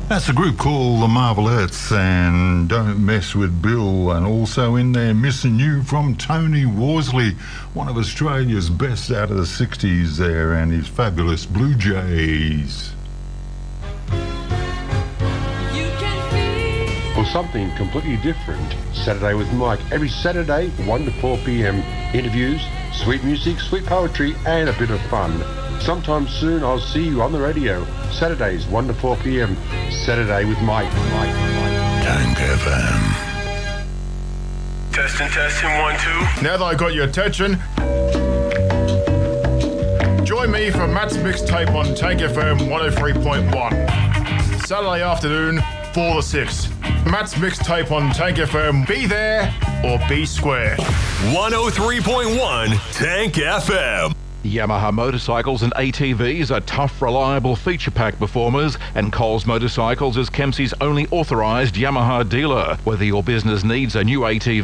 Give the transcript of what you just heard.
That's a group called the Marvelettes and Don't Mess with Bill, and also in there Missing You from Tony Worsley, one of Australia's best out of the 60s there, and his fabulous Blue Jays. For something completely different, Saturday with Mike, every Saturday 1 to 4 p.m. Interviews, sweet music, sweet poetry and a bit of fun. Sometime soon I'll see you on the radio. Saturdays 1 to 4 p.m. Saturday with Mike. Tank FM. Testing, 1, 2. Now that I got your attention, join me for Matt's mixtape on Tank FM 103.1. Saturday afternoon, 4 to 6. Matt's mixtape on Tank FM. Be there or be square. 103.1 Tank FM. Yamaha motorcycles and ATVs are tough, reliable feature-pack performers, and Coles Motorcycles is Kempsey's only authorised Yamaha dealer. Whether your business needs a new ATV